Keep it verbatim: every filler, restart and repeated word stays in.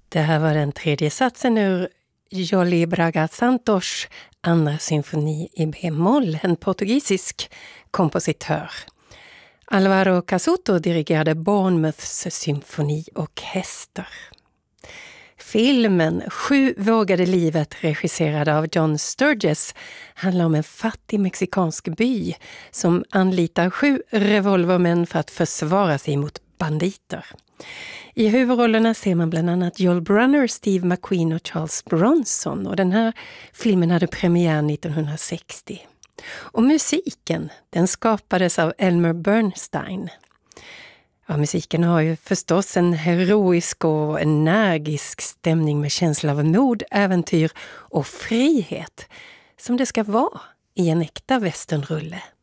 Det här var den tredje satsen ur Jolie Braga Santos andra symfoni i B-moll, en portugisisk kompositör. Alvaro Casuto dirigerade Bournemouths symfoniorkester. Filmen Sju vågade livet, regisserad av John Sturges, handlar om en fattig mexikansk by som anlitar sju revolvermän för att försvara sig mot banditer. I huvudrollerna ser man bland annat Joel Brunner, Steve McQueen och Charles Bronson, och den här filmen hade premiär nittonhundrasextio. Och musiken, den skapades av Elmer Bernstein. Ja, musiken har ju förstås en heroisk och energisk stämning med känsla av mod, äventyr och frihet, som det ska vara i en äkta westernrulle.